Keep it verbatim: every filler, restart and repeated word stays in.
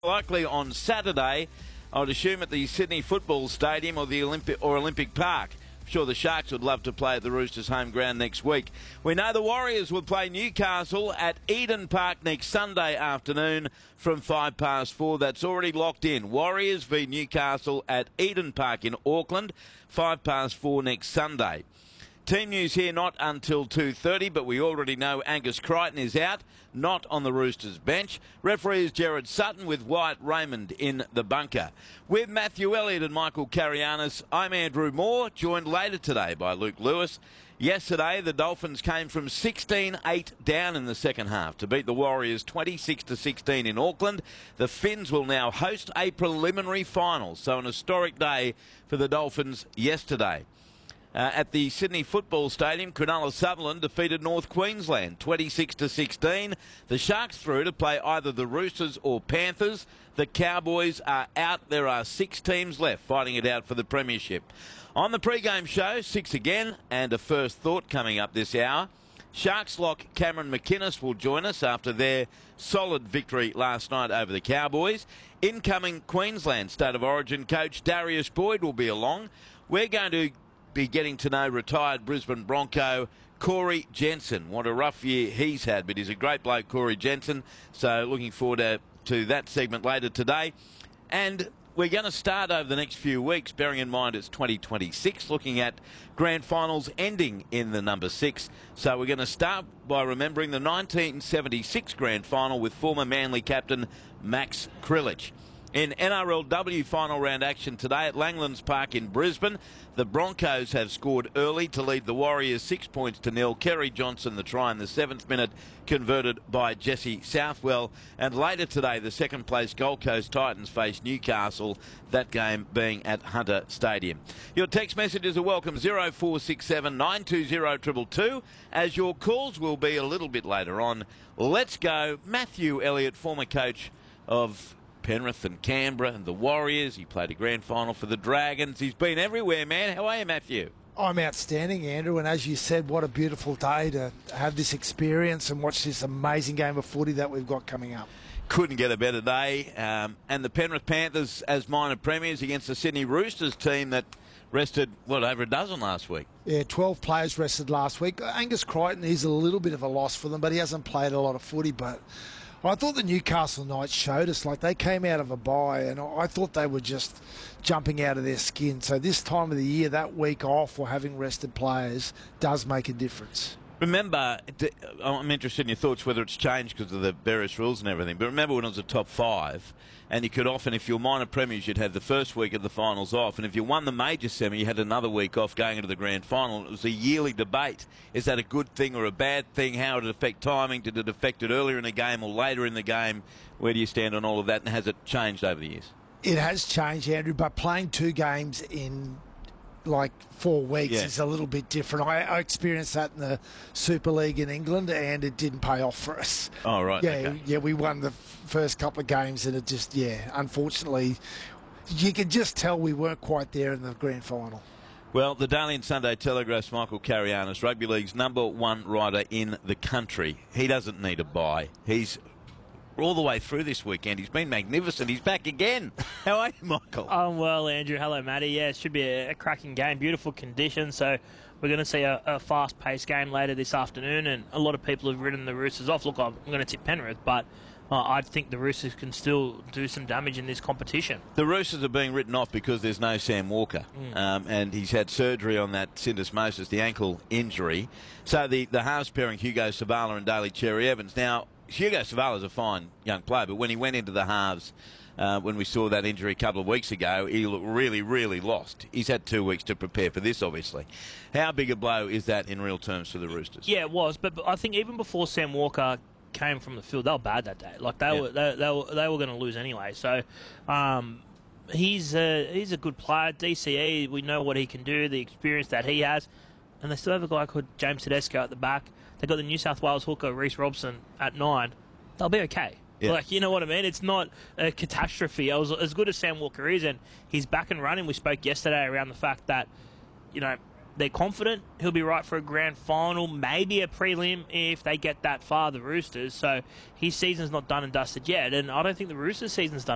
Likely on Saturday, I would assume at the Sydney Football Stadium or the Olympic or Olympic Park. I'm sure the Sharks would love to play at the Roosters' home ground next week. We know the Warriors will play Newcastle at Eden Park next Sunday afternoon from five past four. That's already locked in. Warriors v Newcastle at Eden Park in Auckland, five past four next Sunday. Team news here not until two thirty, but we already know Angus Crichton is out, not on the Roosters bench. Referee is Gerard Sutton with Wyatt Raymond in the bunker. With Matthew Elliott and Michael Carianis, I'm Andrew Moore, joined later today by Luke Lewis. Yesterday, the Dolphins came from sixteen eight down in the second half to beat the Warriors twenty-six to sixteen in Auckland. The Finns will now host a preliminary final, so an historic day for the Dolphins yesterday. Uh, at the Sydney Football Stadium, Cronulla Sutherland defeated North Queensland twenty-six to sixteen. The Sharks through to play either the Roosters or Panthers. The Cowboys are out. There are six teams left fighting it out for the premiership. On the pre-game show, six again, and a first thought coming up this hour. Sharks lock Cameron McInnes will join us after their solid victory last night over the Cowboys. Incoming Queensland State of Origin coach Darius Boyd will be along. We're going to be getting to know retired Brisbane Bronco Corey Jensen. What a rough year he's had, but he's a great bloke, Corey Jensen. So looking forward to, to that segment later today. And we're going to start over the next few weeks, bearing in mind it's twenty twenty-six, looking at grand finals ending in the number six. So we're going to start by remembering the nineteen seventy-six grand final with former Manly captain Max Krilich. In N R L W final round action today at Langlands Park in Brisbane, the Broncos have scored early to lead the Warriors six points to nil. Kerry Johnson the try in the seventh minute, converted by Jesse Southwell. And later today, the second place Gold Coast Titans face Newcastle, that game being at Hunter Stadium. Your text messages are welcome, zero four six seven nine two zero two two two, as your calls will be a little bit later on. Let's go. Matthew Elliott, former coach of Penrith and Canberra and the Warriors. He played a grand final for the Dragons. He's been everywhere, man. How are you, Matthew? I'm outstanding, Andrew, and as you said, what a beautiful day to have this experience and watch this amazing game of footy that we've got coming up. Couldn't get a better day. Um, and the Penrith Panthers as minor premiers against the Sydney Roosters team that rested, what, over a dozen last week? Yeah, twelve players rested last week. Angus Crichton, he's a little bit of a loss for them, but he hasn't played a lot of footy, but I thought the Newcastle Knights showed us, like they came out of a bye and I thought they were just jumping out of their skin. So this time of the year, that week off or having rested players does make a difference. Remember, I'm interested in your thoughts whether it's changed because of the various rules and everything, but remember when it was a top five and you could often, if you're minor premiers, you'd have the first week of the finals off, and if you won the major semi, you had another week off going into the grand final. It was a yearly debate. Is that a good thing or a bad thing? How did it affect timing? Did it affect it earlier in the game or later in the game? Where do you stand on all of that, and has it changed over the years? It has changed, Andrew, but playing two games in like four weeks yeah. is a little bit different. I, I experienced that in the Super League in England, and it didn't pay off for us. Oh, right. Yeah, okay. yeah, we won the first couple of games, and it just, yeah, unfortunately, you could just tell we weren't quite there in the grand final. Well, the Daily and Sunday Telegraph's Michael Carianis, Rugby League's number one writer in the country. He doesn't need a bye. He's all the way through this weekend. He's been magnificent. He's back again. How are you, Michael? I'm well, Andrew. Hello, Matty. Yeah, it should be a, a cracking game. Beautiful conditions. So we're going to see a, a fast-paced game later this afternoon, and a lot of people have written the Roosters off. Look, I'm going to tip Penrith, but uh, I think the Roosters can still do some damage in this competition. The Roosters are being written off because there's no Sam Walker, mm. um, and he's had surgery on that syndesmosis, the ankle injury. So the, the halves pairing Hugo Savala and Daly Cherry Evans. Now, Hugo Savala's a fine young player, but when he went into the halves, uh, when we saw that injury a couple of weeks ago, he looked really, really lost. He's had two weeks to prepare for this, obviously. How big a blow is that in real terms for the Roosters? Yeah, it was, but, but I think even before Sam Walker came from the field, they were bad that day. Like they yeah. were, they, they were, they were going to lose anyway. So um, he's a, he's a good player. D C E, we know what he can do, the experience that he has, and they still have a guy called James Tedesco at the back. They've got the New South Wales hooker, Reece Robson, at nine. They'll be okay. Yeah. Like, you know what I mean? It's not a catastrophe. I was, as good as Sam Walker is, and he's back and running. We spoke yesterday around the fact that, you know, they're confident he'll be right for a grand final, maybe a prelim if they get that far, the Roosters. So his season's not done and dusted yet, and I don't think the Roosters' season's done